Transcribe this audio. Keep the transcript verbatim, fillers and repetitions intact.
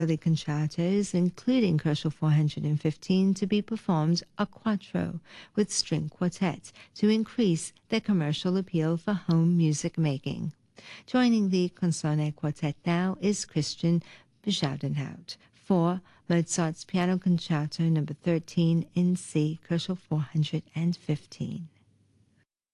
early concertos, including Koszul four hundred fifteen, to be performed a quattro with string quartet to increase their commercial appeal for home music making. Joining the Consonne Quartet now is Christian Bezuidenhout for Mozart's Piano Concerto number thirteen in C, Koszul four hundred fifteen.